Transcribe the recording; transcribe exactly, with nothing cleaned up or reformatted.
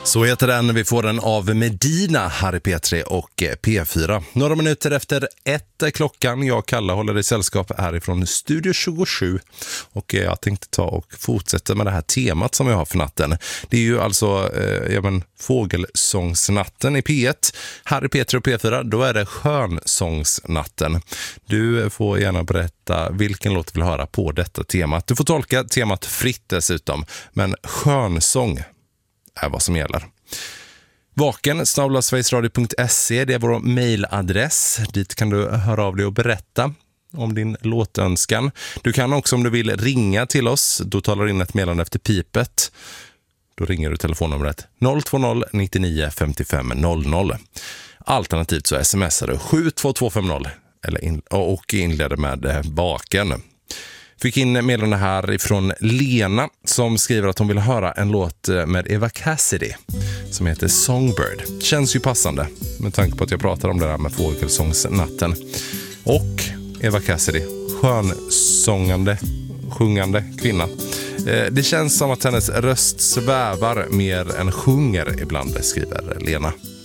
Så heter den. Vi får den av Medina här i P tre och P fyra. Några minuter efter ett klockan. Jag och Kalle håller i sällskap härifrån Studio tjugosju. Och jag tänkte ta och fortsätta med det här temat som jag har för natten. Det är ju alltså eh, ja, men, fågelsångsnatten i P ett. Här i P tre och P fyra, då är det skönsångsnatten. Du får gärna berätta vilken låt du vill höra på detta temat. Du får tolka temat fritt dessutom. Men skönsång är vad som gäller. Vaken snabel-a sverigesradio punkt se, det är vår mailadress. Dit kan du höra av dig och berätta om din låtönskan. Du kan också, om du vill, ringa till oss. Då talar du in ett meddelande efter pipet. Då ringer du telefonnumret noll två noll nittionio femtiofem noll noll. Alternativt så smsar du sju två två fem noll eller in, och inleder med vaken. Fick in meddelande här ifrån Lena som skriver att hon vill höra en låt med Eva Cassidy som heter Songbird. Känns ju passande med tanke på att jag pratar om det där med fågelsångsnatten. Och Eva Cassidy, skönsångande, sjungande kvinna. Det känns som att hennes röst svävar mer än sjunger ibland, skriver Lena.